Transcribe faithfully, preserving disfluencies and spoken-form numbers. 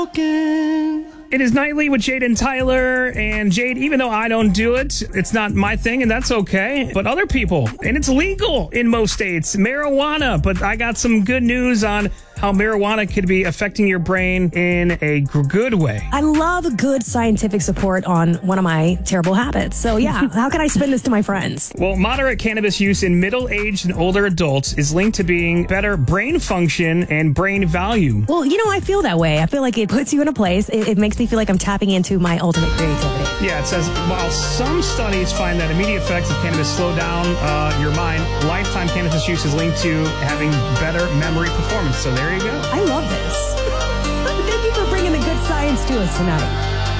It is Nightly with Jade and Tyler. And Jade, even though I don't do it, it's not my thing, and that's okay. But other people, and it's legal in most states, marijuana. But I got some good news on how marijuana could be affecting your brain in a g- good way. I love good scientific support on one of my terrible habits. So yeah, how can I spin this to my friends? Well, moderate cannabis use in middle-aged and older adults is linked to being better brain function and brain value. Well, you know, I feel that way. I feel like it puts you in a place. It, it makes me feel like I'm tapping into my ultimate creativity. Yeah, it says, while some studies find that immediate effects of cannabis slow down uh, your mind, lifetime cannabis use is linked to having better memory performance. So there you go. I love this. Thank you for bringing the good science to us tonight.